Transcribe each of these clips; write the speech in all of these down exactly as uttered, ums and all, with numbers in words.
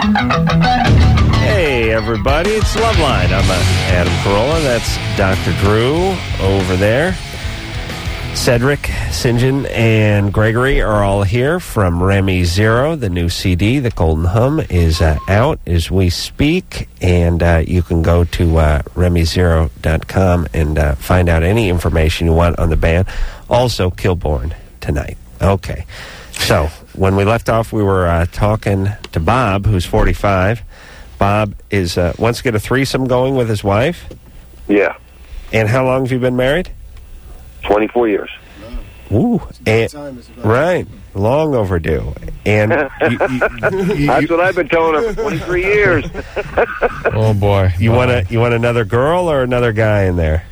Hey, everybody, it's Loveline. I'm uh, Adam Carolla. That's Doctor Drew over there. Cedric, St. John, and Gregory are all here from Remy Zero. The new C D, The Golden Hum, is uh, out as we speak, and uh, you can go to uh, remy zero dot com and uh, find out any information you want on the band. Also, Kilborn tonight. Okay. So, when we left off, we were uh, talking to Bob, who's forty-five. Bob is uh, wants to get a threesome going with his wife. Yeah. And how long have you been married? twenty-four years. Ooh. And, right. Long overdue. And you, you, you, That's what I've been telling her for twenty-three years. Oh, boy. You wow. want a, you want another girl or another guy in there?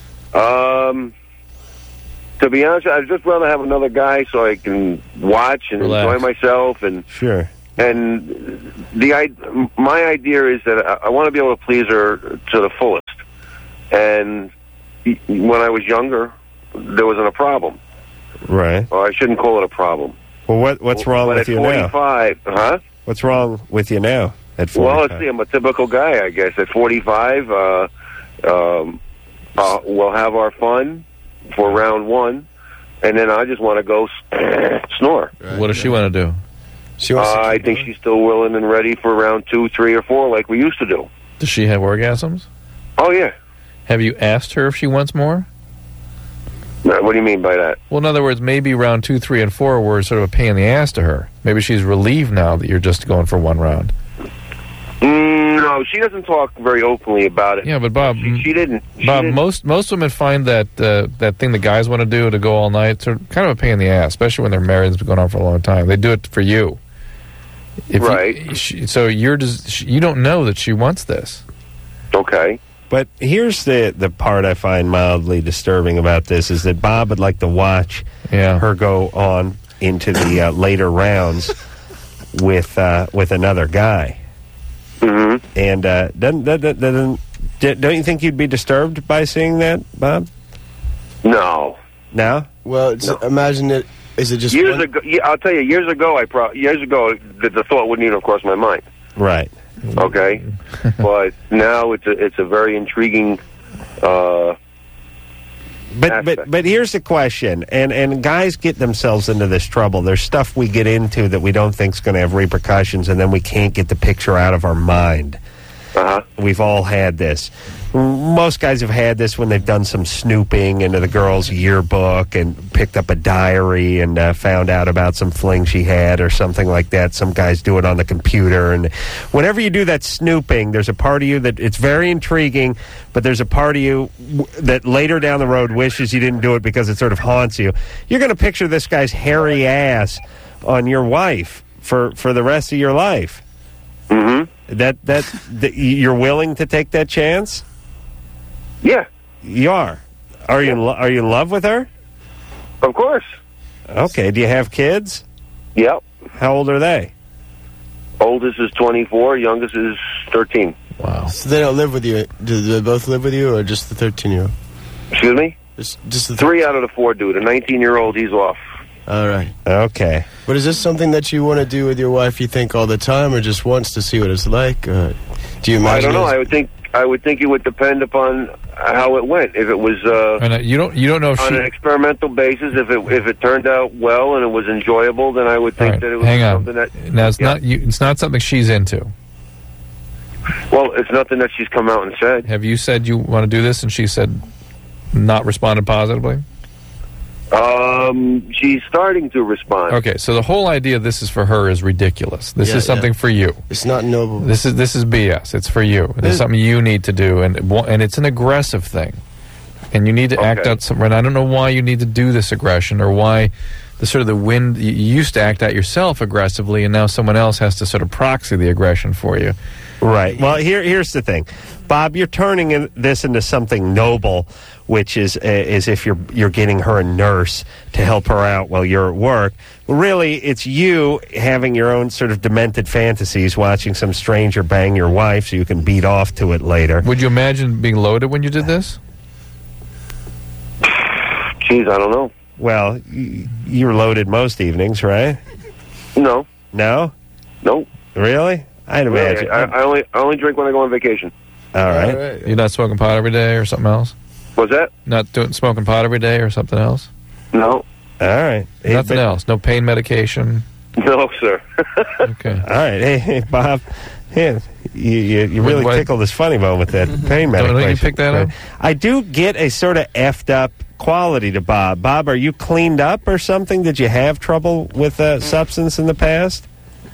Um, to be honest, I'd just rather have another guy so I can watch and Relax. enjoy myself. And Sure. and the I, my idea is that I, I want to be able to please her to the fullest. And when I was younger, there wasn't a problem. Right. Or I shouldn't call it a problem. Well, what what's wrong but with at you now? forty-five, huh? What's wrong with you now at forty-five? Well, let's see. I'm a typical guy, I guess. At forty-five, uh, um, uh, we'll have our fun for round one, and then I just want to go s- snore. Right. What does she want to do? She Uh, wants to I keep think going? she's still willing and ready for round two, three, or four, like we used to do. Does she have orgasms? Oh, yeah. Have you asked her if she wants more? Now, what do you mean by that? Well, in other words, maybe round two, three, and four were sort of a pain in the ass to her. Maybe she's relieved now that you're just going for one round. Mm, no, she doesn't talk very openly about it. Yeah, but Bob, She, she didn't. She Bob, didn't. most most women find that uh, that thing the guys want to do to go all night sort of kind of a pain in the ass, especially when they're married and it's been going on for a long time. They do it for you. If Right. You, she, so you're just you don't know that she wants this. Okay. But here's the, the part I find mildly disturbing about this is that Bob would like to watch Yeah. her go on into the uh, later rounds with uh, with another guy. Mm-hmm. And uh, doesn't, doesn't, doesn't, don't you think you'd be disturbed by seeing that, Bob? No. No? Well, it's, No. imagine it. Is it just Years one? ago, yeah, I'll tell you, years ago, I pro- years ago, the, the thought wouldn't even cross my mind. Right. Okay, but now it's a it's a very intriguing. Uh, But aspect. but but here's the question, and and guys get themselves into this trouble. There's stuff we get into that we don't think is going to have repercussions, and then we can't get the picture out of our mind. uh-huh. We've all had this. Most guys have had this when they've done some snooping into the girl's yearbook and picked up a diary and uh, found out about some fling she had or something like that. Some guys do it on the computer. And whenever you do that snooping, there's a part of you that it's very intriguing, but there's a part of you w- that later down the road wishes you didn't do it because it sort of haunts you. You're going to picture this guy's hairy ass on your wife for, for the rest of your life. Mm-hmm. That, that that you're willing to take that chance? Yeah, You are. Are you in lo- are you in love with her? of course. Okay. Do you have kids? Yep. How old are they? Oldest is twenty-four. Youngest is thirteen. Wow. So they don't live with you. Do they both live with you, or just the thirteen-year-old? Excuse me. Just, just the Three out of the four do. The nineteen-year-old, he's off. All right. Okay. But is this something that you want to do with your wife? You think all the time, or just once to see what it's like? Uh, do you I imagine? don't know. it's- I would think I would think it would depend upon how it went. If it was uh, And uh, you don't you don't know if on she. an experimental basis, if it if it turned out well and it was enjoyable, then I would All think right, that it was hang on. something that. Now it's Yeah. not you. It's not something she's into. Well, it's nothing that she's come out and said. Have you said you want to do this, and she said not responded positively? Um, she's starting to respond. Okay, so the whole idea of this is for her is ridiculous. This Yeah, is something yeah. for you. It's not noble. This is this is B S. It's for you. This is something you need to do, and and it's an aggressive thing, and you need to act Okay. out some. And I don't know why you need to do this aggression, or why the sort of the wind. You used to act out yourself aggressively, and now someone else has to sort of proxy the aggression for you. Right. Well, here here's the thing, Bob. You're turning in, this into something noble, which is uh, is if you're you're getting her a nurse to help her out while you're at work. Really, it's you having your own sort of demented fantasies, watching some stranger bang your wife so you can beat off to it later. Would you imagine being loaded when you did this? Jeez, I don't know. Well, y- you're loaded most evenings, right? No, No? no. Really? I'd Really, imagine. I, I only I only drink when I go on vacation. All right. All right. You're not smoking pot every day or something else? What's that? Not doing smoking pot every day or something else? No, All right. Hey, Nothing but- else? No pain medication? no, sir. Okay. All right. Hey, hey Bob. Yeah, you, you, you really What- tickled his funny bone with that pain Don't medication. you pick that up? I do get a sort of effed up quality to Bob. Bob, are you cleaned up or something? Did you have trouble with uh, substance in the past?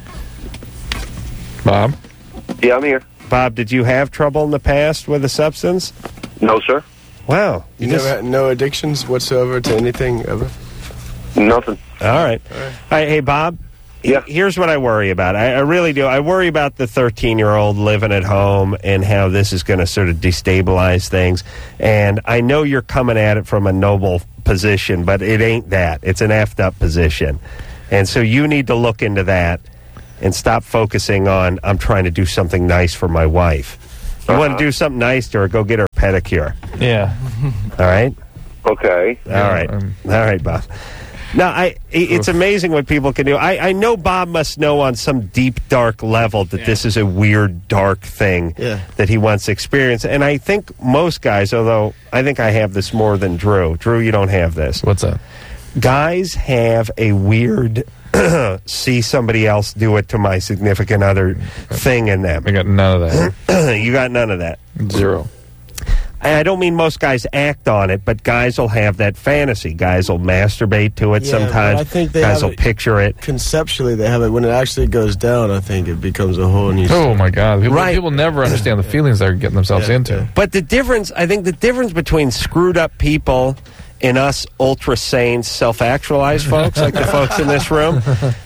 Bob? Yeah, I'm here. Bob, did you have trouble in the past with a substance? No, sir. Wow. You just- never had no addictions whatsoever to anything ever? Nothing. All right. All right. Hey, Bob. Yeah. Here's what I worry about. I, I really do. I worry about the thirteen-year-old living at home and how this is going to sort of destabilize things. And I know you're coming at it from a noble position, but it ain't that. It's an effed up position. And so you need to look into that and stop focusing on, I'm trying to do something nice for my wife. You Uh-huh. want to do something nice to her, go get her a pedicure. Yeah. All right? Okay. All right. um, All right, Bob. Now, I, it's amazing what people can do. I, I know Bob must know on some deep, dark level that this is a weird, dark thing Yeah. that he wants to experience. And I think most guys, although I think I have this more than Drew. Drew, you don't have this. What's that? Guys have a weird see somebody else do it to my significant other thing in them. I got none of that. You got none of that. Zero. I don't mean most guys act on it, but guys will have that fantasy. Guys will masturbate to it Yeah, but sometimes. I think they guys have will it- picture it. Conceptually, they have it. When it actually goes down, I think it becomes a whole new Oh, my God. People, Right. people never understand the feelings they're getting themselves Yeah, into. yeah. But the difference, I think the difference between screwed up people and us ultra sane, self actualized folks, like the folks in this room,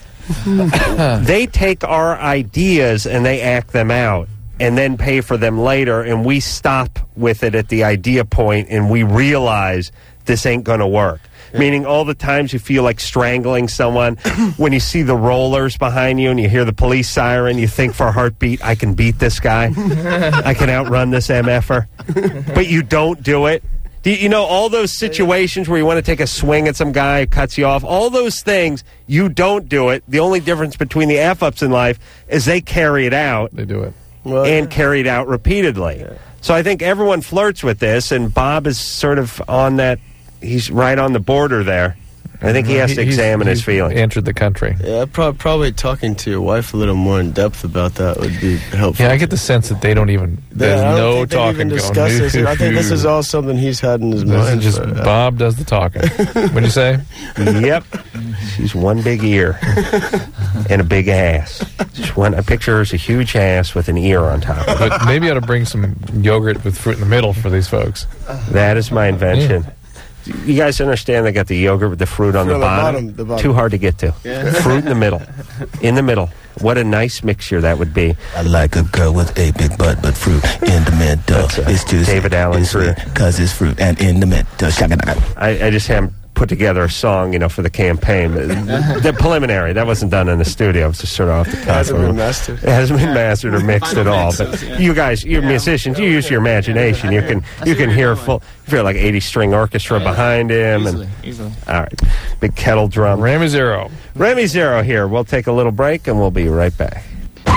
they take our ideas and they act them out and then pay for them later, and we stop with it at the idea point and we realize this ain't going to work. Meaning all the times you feel like strangling someone, when you see the rollers behind you and you hear the police siren, you think for a heartbeat, I can beat this guy. I can outrun this M F-er. But you don't do it. Do you, you know, all those situations where you want to take a swing at some guy who cuts you off, all those things, you don't do it. The only difference between the F-ups in life is they carry it out They do it. Well, and carry it out repeatedly. So I think everyone flirts with this, and Bob is sort of on that. He's right on the border there. I think he has to He's- examine his he's feelings. Entered the country. Yeah, prob- probably talking to your wife a little more in depth about that would be helpful. Yeah, I get the sense that they don't even. There's Yeah, I don't no think they've talking even going. discussed this. I think this is all something he's had in his This mind. is just for- Bob does the talking. What'd you say? Yep. She's one big ear and a big ass. Just one. I picture her as a huge ass with an ear on top of it. But maybe I ought to bring some yogurt with fruit in the middle for these folks. That is my invention. You guys understand they got the yogurt with the fruit on, Fruit the, on the bottom? bottom, the bottom. Too hard to get to. Fruit in the middle. In the middle. What a nice mixture that would be. I like a girl with a big butt, but fruit in the middle. That's, uh, It's juicy. David Allen It's sweet, Greer. cause it's fruit and in the middle. Shaka-daka. I, I just haven't put together a song, you know, for the campaign. The preliminary, that wasn't done in the studio. It was just sort of off the cuff. hasn't been mastered. It hasn't been mastered or mixed at all. But you guys, you musicians, you use your imagination. You can you can hear full, you hear like eighty string orchestra behind him, and all right, big kettle drum. Ramy Zero. Remy Zero here. We'll take a little break and we'll be right back.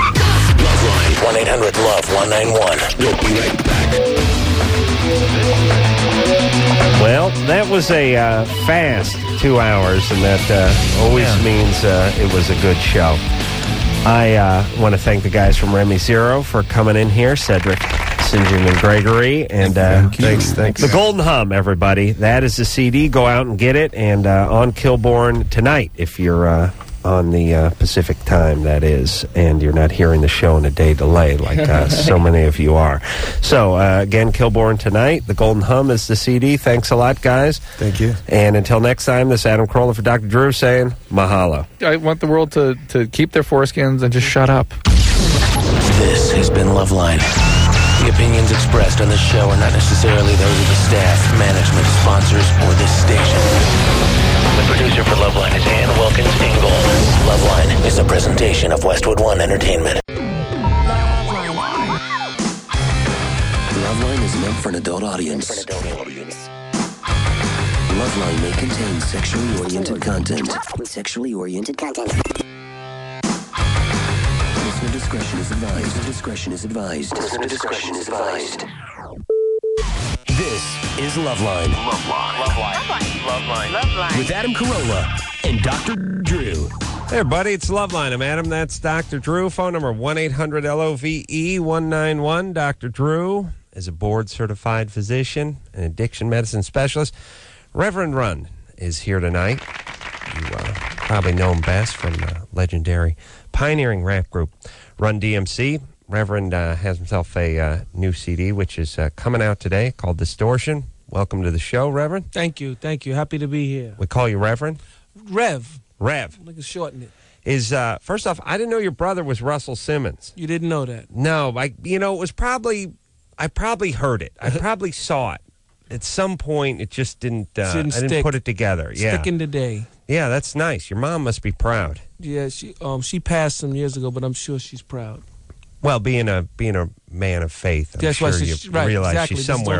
one eight hundred love one nine one. We'll be right back. Well, that was a uh, fast two hours, and that uh, always Yeah. means uh, it was a good show. I uh, want to thank the guys from Remy Zero for coming in here, Cedric, Saint John, and Gregory, and uh, Thanks, thanks. the Golden Hum, everybody. That is the C D. Go out and get it, and uh, on Kilbourne tonight, if you're uh, on the uh, Pacific time, that is, and you're not hearing the show in a day delay like uh, so many of you are. So, uh, again, Kilbourne tonight. The Golden Hum is the C D. Thanks a lot, guys. Thank you. And until next time, this is Adam Carolla for Doctor Drew saying mahalo. I want the world to, to keep their foreskins and just shut up. This has been Loveline. The opinions expressed on this show are not necessarily those of the staff, management, sponsors, or this station. The producer for Loveline is Ann Wilkins Ingold. Loveline is a presentation of Westwood One Entertainment. Loveline is meant for an adult audience. Loveline may contain sexually oriented content. Sexually oriented content. Listener Listener discretion is advised. Listener discretion is advised. Listener discretion is advised. This is Loveline. Loveline. Loveline. Loveline. Loveline. With Adam Carolla and Doctor Drew. Hey, everybody, it's Loveline. I'm Adam. That's Doctor Drew. Phone number one eight hundred L O V E one nine one. Doctor Drew is a board-certified physician and addiction medicine specialist. Reverend Run is here tonight. You uh, probably know him best from the legendary pioneering rap group Run D M C. Reverend uh, has himself a uh, new C D, which is uh, coming out today, called Distortion. Welcome to the show, Reverend. Thank you. Thank you. Happy to be here. We call you Reverend? Rev. Rev. Like to shorten it. Is uh, first off, I didn't know your brother was Russell Simmons. You didn't know that? No, I you know it was probably I probably heard it. I probably saw it at some point. It just didn't. Uh, Didn't I didn't stick. put it together. Yeah, Sticking today. yeah, that's nice. Your mom must be proud. Yeah, she um she passed some years ago, but I'm sure she's proud. Well, being a being a man of faith, I'm That's why sure she- you right, realize exactly. she's This is the somewhere